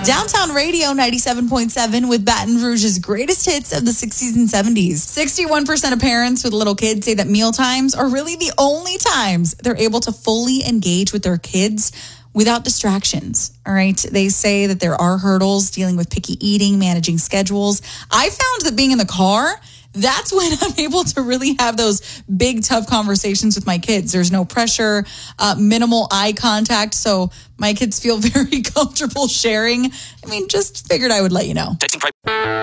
Downtown Radio 97.7 with Baton Rouge's greatest hits of the 60s and 70s. 61% of parents with little kids say that meal times are really the only times they're able to fully engage with their kids without distractions. All right. They say that there are hurdles dealing with picky eating, managing schedules. I found that being in the car, that's when I'm able to really have those big, tough conversations with my kids. There's no pressure, minimal eye contact. So my kids feel very comfortable sharing. I mean, just figured I would let you know.